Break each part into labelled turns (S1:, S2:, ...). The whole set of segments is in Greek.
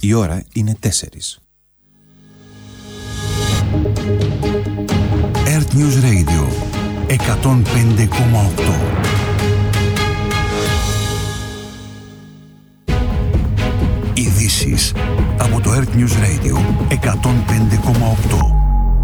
S1: Η ώρα είναι 4.
S2: Earth News Radio 105,8. Ειδήσεις από το Earth News Radio 105,8.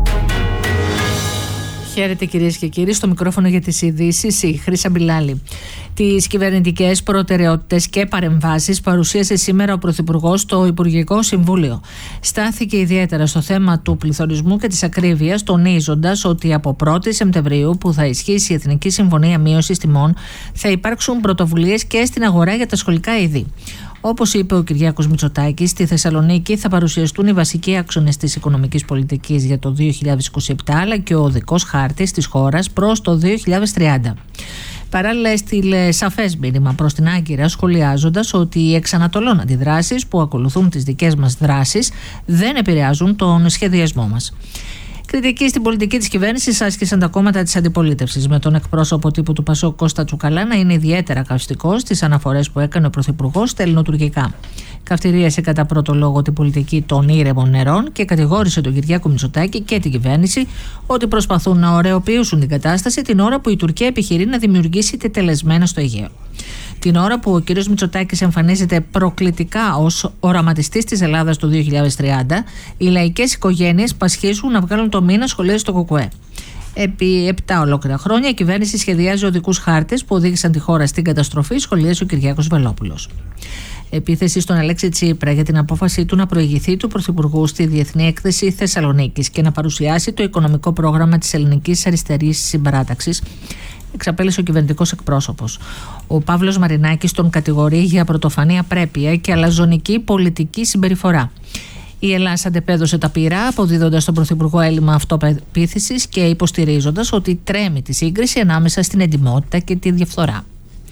S3: Χαίρετε κυρίες και κύριοι, στο μικρόφωνο για τις ειδήσεις η Χρύσα Μπιλάλη. Τις κυβερνητικές προτεραιότητες και παρεμβάσεις παρουσίασε σήμερα ο Πρωθυπουργός στο Υπουργικό Συμβούλιο. Στάθηκε ιδιαίτερα στο θέμα του πληθωρισμού και της ακρίβειας, τονίζοντας ότι από 1η Σεπτεμβρίου, που θα ισχύσει η Εθνική Συμφωνία Μείωσης Τιμών, θα υπάρξουν πρωτοβουλίες και στην αγορά για τα σχολικά είδη. Όπως είπε ο Κυριάκος Μητσοτάκης, στη Θεσσαλονίκη θα παρουσιαστούν οι βασικοί άξονες της οικονομικής πολιτικής για το 2027, αλλά και ο οδικός χάρτης της χώρας προς το 2030. Παράλληλα, έστειλε σαφές μήνυμα προς την Άγκυρα, σχολιάζοντας ότι οι εξανατολών αντιδράσεις που ακολουθούν τις δικές μας δράσεις δεν επηρεάζουν τον σχεδιασμό μας. Κριτική στην πολιτική της κυβέρνησης άσκησαν τα κόμματα της αντιπολίτευσης, με τον εκπρόσωπο τύπου του ΠΑΣΟΚ Κώστα Τσουκαλά να είναι ιδιαίτερα καυστικός στις αναφορές που έκανε ο Πρωθυπουργός στα ελληνοτουρκικά. Καυτηρίασε κατά πρώτο λόγο την πολιτική των ήρεμων νερών και κατηγόρησε τον Κυριάκο Μητσοτάκη και την κυβέρνηση ότι προσπαθούν να ωρεοποιήσουν την κατάσταση την ώρα που η Τουρκία επιχειρεί να δημιουργήσει τετελεσμένα στο Αιγαίο. Την ώρα που ο κ. Μητσοτάκης εμφανίζεται προκλητικά ως οραματιστής της Ελλάδας το 2030, οι λαϊκές οικογένειες πασχίζουν να βγάλουν το μήνα σχολές στο ΚΚΕ. Επί 7 ολόκληρα χρόνια η κυβέρνηση σχεδιάζει οδικούς χάρτες που οδήγησαν τη χώρα στην καταστροφή, σχολίασε ο Κυριάκος Βελόπουλος. Επίθεση στον Αλέξη Τσίπρα για την απόφαση του να προηγηθεί του Πρωθυπουργού στη Διεθνή Έκθεση Θεσσαλονίκης και να παρουσιάσει το οικονομικό πρόγραμμα της Ελληνικής Αριστερής Συμπαράταξης, εξαπέλυσε ο κυβερνητικός εκπρόσωπος. Ο Παύλος Μαρινάκης τον κατηγορεί για πρωτοφανή απρέπεια και αλαζονική πολιτική συμπεριφορά. Η Ελλάδα αντεπέδωσε τα πυρά, αποδίδοντας στον Πρωθυπουργό έλλειμμα αυτοπεποίθησης και υποστηρίζοντας ότι τρέμει τη σύγκριση ανάμεσα στην εντιμότητα και τη διαφθορά.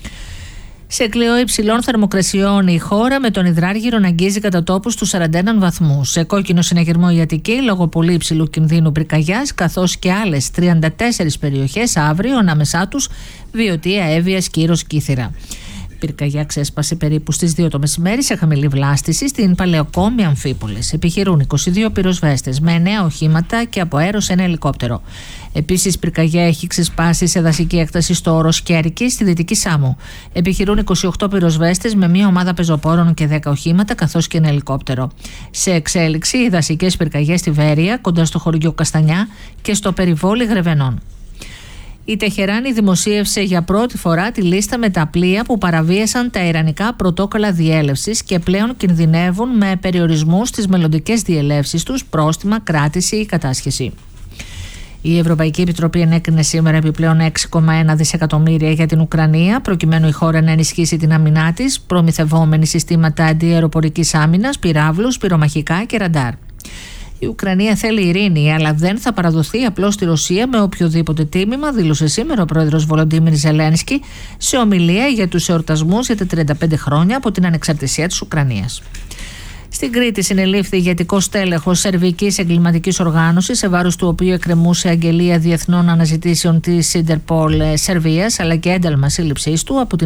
S3: Σε κλειό υψηλών θερμοκρασιών η χώρα, με τον υδράργυρο να αγγίζει κατά τόπους τους 41 βαθμούς. Σε κόκκινο συναγερμό η Αττική λόγω πολύ υψηλού κινδύνου πυρκαγιάς, καθώς και άλλες 34 περιοχές αύριο, ανάμεσά τους Βιωτία, Εύβοια, Σκύρος, Κύθυρα. Πυρκαγιά ξέσπασε περίπου στις 2 το μεσημέρι σε χαμηλή βλάστηση στην Παλαιοκόμη Αμφίπολης. Επιχειρούν 22 πυροσβέστες με 9 οχήματα και από αέρος ένα ελικόπτερο. Επίσης, πυρκαγιά έχει ξεσπάσει σε δασική έκταση στο όρος Κέρκη, στη Δυτική Σάμο. Επιχειρούν 28 πυροσβέστες με μια ομάδα πεζοπόρων και 10 οχήματα, καθώς και ένα ελικόπτερο. Σε εξέλιξη, οι δασικές πυρκαγιές στη Βέρεια, κοντά στο χωριό Καστανιά και στο περιβόλι Γρεβενών. Η Τεχεράνη δημοσίευσε για πρώτη φορά τη λίστα με τα πλοία που παραβίασαν τα ιρανικά πρωτόκολλα διέλευσης και πλέον κινδυνεύουν με περιορισμούς στις μελλοντικές διελεύσεις τους, πρόστιμα, κράτηση ή κατάσχεση. Η Ευρωπαϊκή Επιτροπή ενέκρινε σήμερα επιπλέον 6,1 δισεκατομμύρια για την Ουκρανία, προκειμένου η χώρα να ενισχύσει την άμυνά της, προμηθευόμενη συστήματα αντιαεροπορικής άμυνας, πυράβλους, πυρομαχικά και ραντάρ. Η Ουκρανία θέλει ειρήνη, αλλά δεν θα παραδοθεί απλώς στη Ρωσία με οποιοδήποτε τίμημα, δήλωσε σήμερα ο πρόεδρος Βολοντίμιρ Ζελένσκι σε ομιλία για τους εορτασμούς για τα 35 χρόνια από την ανεξαρτησία της Ουκρανίας. Στην Κρήτη συνελήφθη ηγετικός τέλεχος σερβικής εγκληματικής οργάνωσης, σε βάρος του οποίου εκκρεμούσε αγγελία διεθνών αναζητήσεων της Ιντερπολ Σερβίας, αλλά και ένταλμα σύλληψής του από την